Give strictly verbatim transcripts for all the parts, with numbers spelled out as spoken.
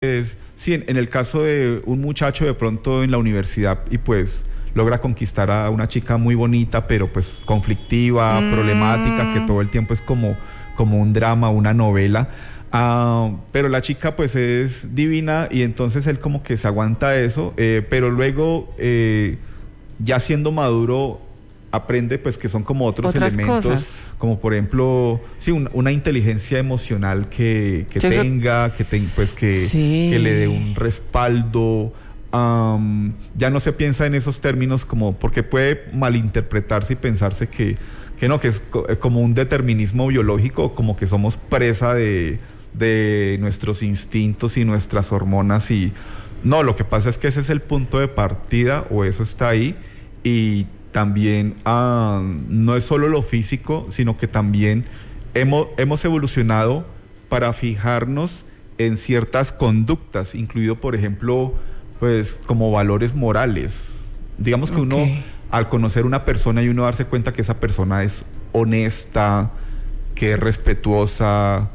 Pues, sí, en, en el caso de un muchacho de pronto en la universidad y pues logra conquistar a una chica muy bonita, pero pues conflictiva, mm. problemática, que todo el tiempo es como, como un drama, una novela. Uh, pero la chica pues es divina y entonces él como que se aguanta eso, eh, pero luego eh, ya siendo maduro aprende pues que son como otros Otras elementos, cosas. como por ejemplo sí, un, una inteligencia emocional que, que tenga, que, ten, pues, que, sí. que le dé un respaldo. Um, ya no se piensa en esos términos como porque puede malinterpretarse y pensarse que, que no, que es co- como un determinismo biológico, como que somos presa de, de nuestros instintos y nuestras hormonas y no, lo que pasa es que ese es el punto de partida o eso está ahí y también uh, no es solo lo físico, sino que también hemos, hemos evolucionado para fijarnos en ciertas conductas, incluido por ejemplo pues como valores morales. Digamos que okay. uno al conocer una persona y uno darse cuenta que esa persona es honesta, que es respetuosa,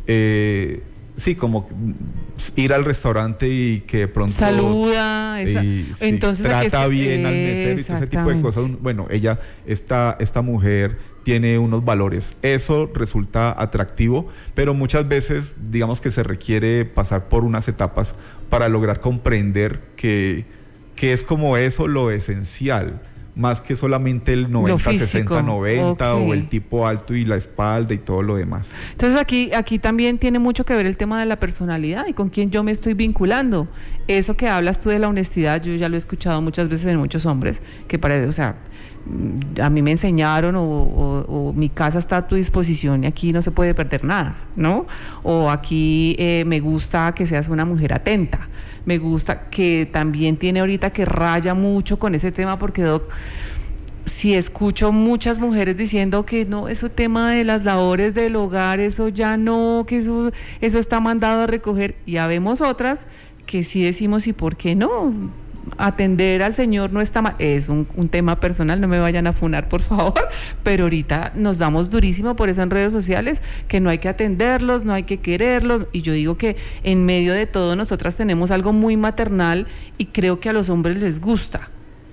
eh, sí, como ir al restaurante y que de pronto saluda, esa, y, sí, entonces trata es, bien al mesero y todo ese tipo de cosas. Bueno, ella, esta, esta mujer tiene unos valores. Eso resulta atractivo, pero muchas veces, digamos que se requiere pasar por unas etapas para lograr comprender que, que es como eso lo esencial, más que solamente el noventa, sesenta, noventa okay. o el tipo alto y la espalda y todo lo demás. Entonces aquí, aquí también tiene mucho que ver el tema de la personalidad y con quién yo me estoy vinculando. Eso que hablas tú de la honestidad, yo ya lo he escuchado muchas veces en muchos hombres, que parece, o sea, a mí me enseñaron o, o, o mi casa está a tu disposición y aquí no se puede perder nada, ¿no? O aquí eh, me gusta que seas una mujer atenta, me gusta que también tiene ahorita que raya mucho con ese tema porque Doc, si escucho muchas mujeres diciendo que no, ese tema de las labores del hogar, eso ya no, que eso, eso está mandado a recoger y habemos otras que sí decimos y por qué no. Atender al Señor no está mal, es un, un tema personal, no me vayan a funar por favor, pero ahorita nos damos durísimo por eso en redes sociales, que no hay que atenderlos, no hay que quererlos, y yo digo que en medio de todo nosotras tenemos algo muy maternal y creo que a los hombres les gusta.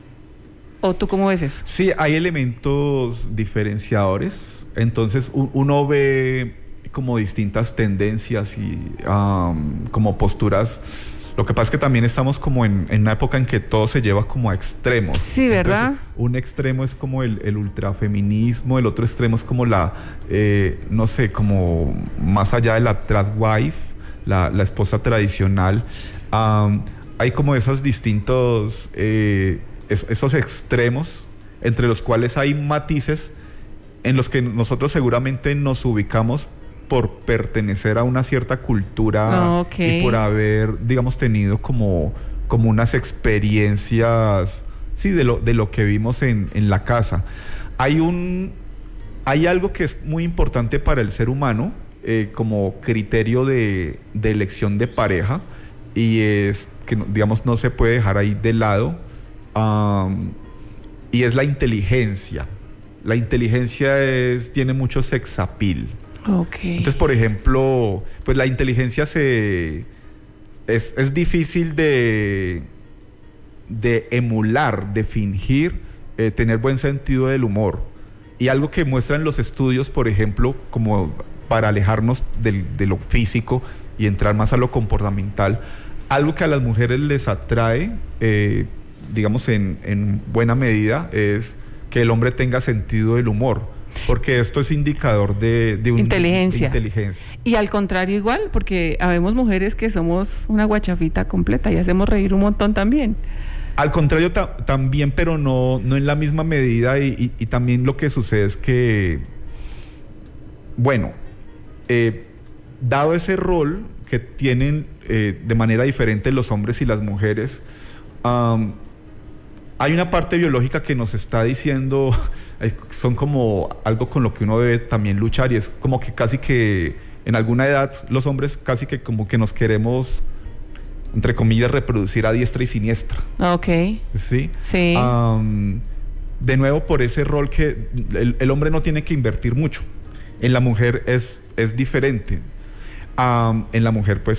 ¿O tú cómo ves eso? Sí, hay elementos diferenciadores, entonces uno ve como distintas tendencias y um, como posturas. Lo que pasa es que también estamos como en, en una época en que todo se lleva como a extremos. Sí, ¿verdad? Entonces, un extremo es como el, el ultrafeminismo, el otro extremo es como la, eh, no sé, como más allá de la trad wife, la, la esposa tradicional. Um, hay como esos distintos, eh, es, esos extremos entre los cuales hay matices en los que nosotros seguramente nos ubicamos por pertenecer a una cierta cultura okay. y por haber, digamos, tenido como, como unas experiencias, sí, de lo, de lo que vimos en, en la casa. Hay un, hay algo que es muy importante para el ser humano, eh, como criterio de, de elección de pareja, y es que, digamos, no se puede dejar ahí de lado, um, y es la inteligencia. La inteligencia es, tiene mucho sex appeal. Okay. Entonces, por ejemplo, pues la inteligencia se es, es difícil de, de emular, de fingir, eh, tener buen sentido del humor. Y algo que muestran los estudios, por ejemplo, como para alejarnos del, de lo físico y entrar más a lo comportamental, algo que a las mujeres les atrae, eh, digamos en, en buena medida, es que el hombre tenga sentido del humor. Porque esto es indicador de, de una inteligencia. inteligencia. Y al contrario igual, porque habemos mujeres que somos una guachafita completa y hacemos reír un montón también. Al contrario ta- también, pero no, no en la misma medida y, y, y también lo que sucede es que, bueno, eh, dado ese rol que tienen eh, de manera diferente los hombres y las mujeres, um, hay una parte biológica que nos está diciendo, son como algo con lo que uno debe también luchar y es como que casi que en alguna edad los hombres casi que como que nos queremos, entre comillas, reproducir a diestra y siniestra. Ok. Sí. Sí. Um, de nuevo por ese rol que el, el hombre no tiene que invertir mucho. En la mujer es, es diferente. Um, en la mujer pues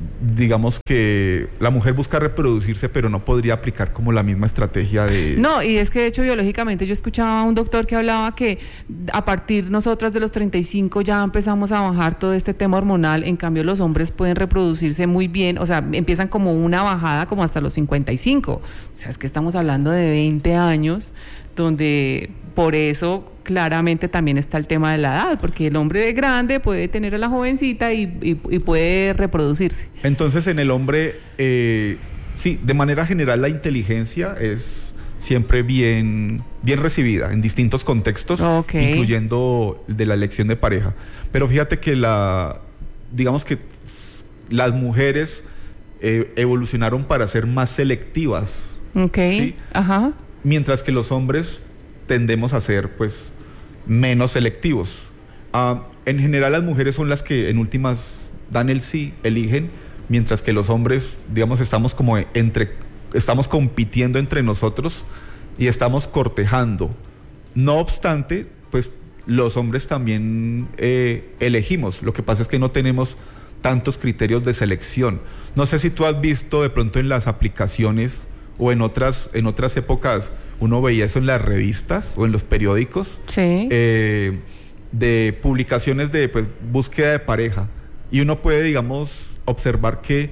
digamos que la mujer busca reproducirse, pero no podría aplicar como la misma estrategia de... No, y es que de hecho biológicamente yo escuchaba a un doctor que hablaba que a partir nosotras de los treinta y cinco ya empezamos a bajar todo este tema hormonal, en cambio los hombres pueden reproducirse muy bien, o sea, empiezan como una bajada como hasta los cincuenta y cinco, o sea, es que estamos hablando de veinte años, donde por eso claramente también está el tema de la edad, porque el hombre de grande puede tener a la jovencita y, y, y puede reproducirse. Entonces en el hombre, eh, sí, de manera general la inteligencia es siempre bien, bien recibida en distintos contextos, okay, incluyendo el de la elección de pareja. Pero fíjate que la, digamos que las mujeres eh, evolucionaron para ser más selectivas. Ok, ¿sí? Ajá. Mientras que los hombres tendemos a ser, pues, menos selectivos. Uh, en general las mujeres son las que en últimas dan el sí, eligen, mientras que los hombres, digamos, estamos como entre, estamos compitiendo entre nosotros y estamos cortejando. No obstante, pues, los hombres también eh, elegimos. Lo que pasa es que no tenemos tantos criterios de selección. No sé si tú has visto de pronto en las aplicaciones o en otras, en otras épocas uno veía eso en las revistas o en los periódicos, sí, eh, de publicaciones de, pues, búsqueda de pareja, y uno puede, digamos, observar que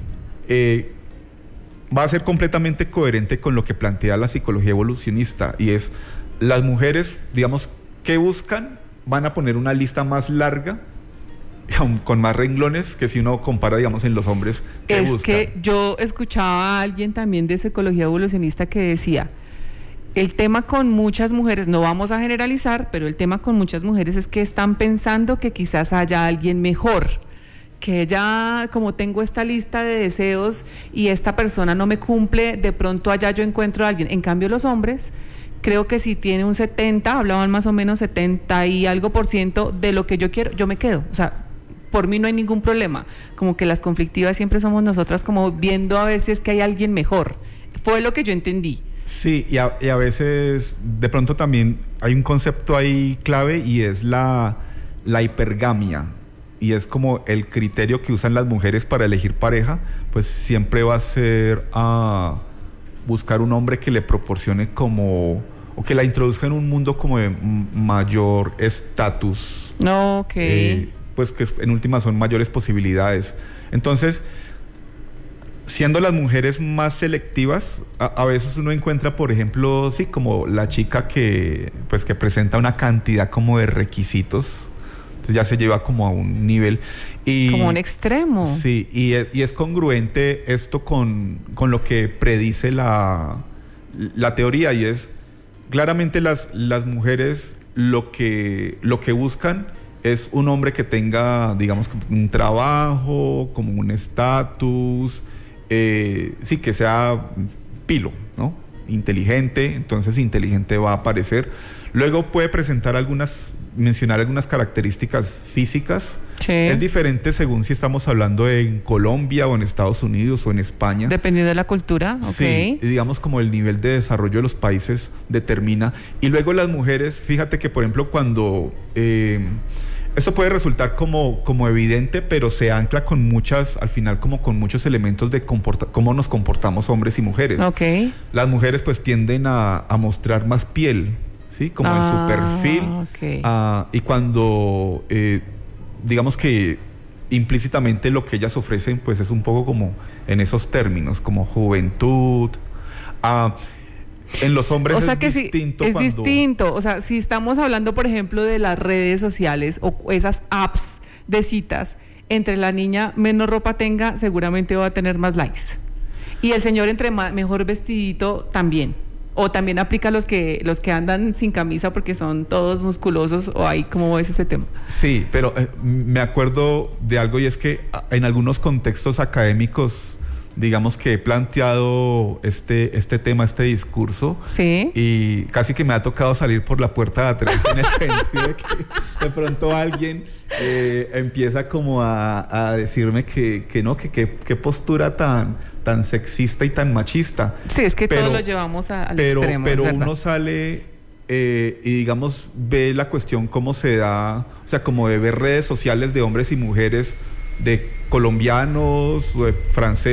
eh, va a ser completamente coherente con lo que plantea la psicología evolucionista, y es las mujeres, digamos, que buscan, van a poner una lista más larga con más renglones que si uno compara, digamos, en los hombres que es buscan. Que yo escuchaba a alguien también de psicología evolucionista que decía, el tema con muchas mujeres, no vamos a generalizar, pero el tema con muchas mujeres es que están pensando que quizás haya alguien mejor, que ya como tengo esta lista de deseos y esta persona no me cumple, de pronto allá yo encuentro a alguien. En cambio los hombres, creo que si tiene un setenta, hablaban más o menos setenta y algo por ciento de lo que yo quiero, yo me quedo, o sea, por mí no hay ningún problema, como que las conflictivas siempre somos nosotras como viendo a ver si es que hay alguien mejor, fue lo que yo entendí. Sí, y a, y a veces de pronto también hay un concepto ahí clave y es la, la hipergamia, y es como el criterio que usan las mujeres para elegir pareja, pues siempre va a ser a buscar un hombre que le proporcione como, o que la introduzca en un mundo como de mayor estatus. No, ok. Eh, pues que en última son mayores posibilidades. Entonces, siendo las mujeres más selectivas, a, a veces uno encuentra, por ejemplo, sí, como la chica que, pues, que presenta una cantidad como de requisitos, entonces ya se lleva como a un nivel y como un extremo. Sí, y es, y es congruente esto con, con lo que predice la, la teoría, y es claramente las, las mujeres lo que, lo que buscan es un hombre que tenga, digamos, un trabajo, como un estatus, eh, sí, que sea pilo, ¿no? Inteligente, entonces inteligente va a aparecer. Luego puede presentar algunas, mencionar algunas características físicas. Sí. Es diferente según si estamos hablando en Colombia o en Estados Unidos o en España. Dependiendo de la cultura, ok. Sí, digamos como el nivel de desarrollo de los países determina. Y luego las mujeres, fíjate que por ejemplo cuando... Eh, esto puede resultar como, como evidente, pero se ancla con muchas, al final como con muchos elementos de comporta, cómo nos comportamos hombres y mujeres. Okay. Las mujeres pues tienden a, a mostrar más piel, ¿sí? Como ah, en su perfil. Okay. Uh, y cuando, eh, digamos que implícitamente lo que ellas ofrecen pues es un poco como en esos términos, como juventud. Uh, En los hombres, o sea es que distinto. Sí, es cuando... distinto. O sea, si estamos hablando, por ejemplo, de las redes sociales o esas apps de citas, entre la niña menos ropa tenga, seguramente va a tener más likes. Y el señor entre más, mejor vestidito también. O también aplica a los que, los que andan sin camisa porque son todos musculosos, o ahí, ¿cómo ves ese tema? Sí, pero eh, me acuerdo de algo, y es que en algunos contextos académicos, digamos que he planteado este, este tema, este discurso. Sí. Y casi que me ha tocado salir por la puerta de atrás en el sentido de que de pronto alguien eh, empieza como a, a decirme que, que no, que qué postura tan, tan sexista y tan machista. Sí, es que pero, todos lo llevamos a, al pero, extremo. Pero uno sale eh, y digamos ve la cuestión cómo se da, o sea, como de ver redes sociales de hombres y mujeres de colombianos, o de franceses,